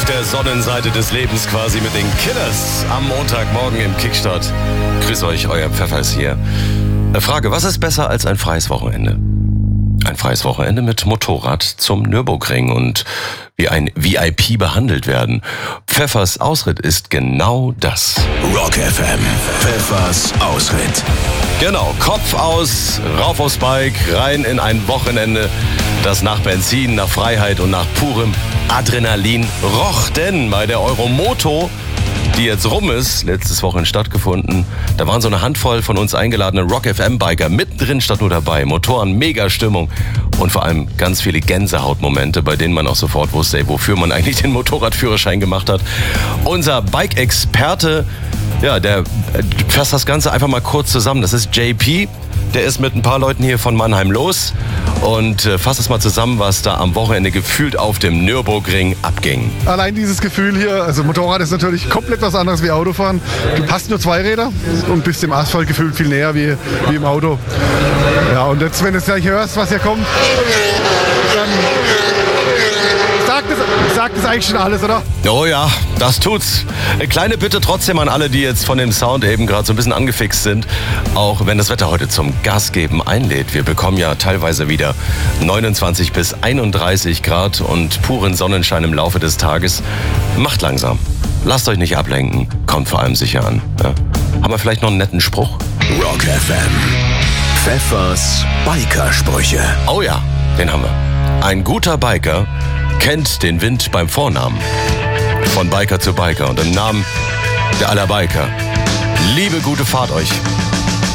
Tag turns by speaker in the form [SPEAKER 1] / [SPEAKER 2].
[SPEAKER 1] der Sonnenseite des Lebens quasi mit den Killers am Montagmorgen im Kickstart. Grüß euch, euer Pfeffers hier. Frage, was ist besser als ein freies Wochenende? Ein freies Wochenende mit Motorrad zum Nürburgring und wie ein VIP behandelt werden. Pfeffers Ausritt ist genau das.
[SPEAKER 2] Rock FM, Pfeffers Ausritt.
[SPEAKER 1] Genau, Kopf aus, rauf aufs Bike, rein in ein Wochenende, das nach Benzin, nach Freiheit und nach purem Adrenalin roch. Denn bei der Euromoto, die jetzt rum ist, letztes Wochenende stattgefunden, da waren so eine Handvoll von uns eingeladene Rock-FM-Biker mittendrin, statt nur dabei. Motoren, mega Stimmung und vor allem ganz viele Gänsehautmomente, bei denen man auch sofort wusste, ey, wofür man eigentlich den Motorradführerschein gemacht hat. Unser Bike-Experte, ja, der fasst das Ganze einfach mal kurz zusammen. Das ist JP. Der ist mit ein paar Leuten hier von Mannheim los und fasst es mal zusammen, was da am Wochenende gefühlt auf dem Nürburgring abging.
[SPEAKER 3] Allein dieses Gefühl hier, also Motorrad ist natürlich komplett was anderes wie Autofahren. Du hast nur zwei Räder und bist dem Asphalt gefühlt viel näher wie im Auto. Ja, und jetzt, wenn du gleich hörst, was hier kommt, dann sagt es eigentlich schon alles, oder?
[SPEAKER 1] Oh ja, das tut's. Kleine Bitte trotzdem an alle, die jetzt von dem Sound eben gerade so ein bisschen angefixt sind. Auch wenn das Wetter heute zum Gasgeben einlädt. Wir bekommen ja teilweise wieder 29 bis 31 Grad und puren Sonnenschein im Laufe des Tages. Macht langsam. Lasst euch nicht ablenken. Kommt vor allem sicher an. Ja. Haben wir vielleicht noch einen netten Spruch?
[SPEAKER 2] Rock FM, Pfeffers Biker-Sprüche.
[SPEAKER 1] Oh ja, den haben wir. Ein guter Biker kennt den Wind beim Vornamen. Von Biker zu Biker und im Namen der aller Biker. Liebe gute Fahrt euch.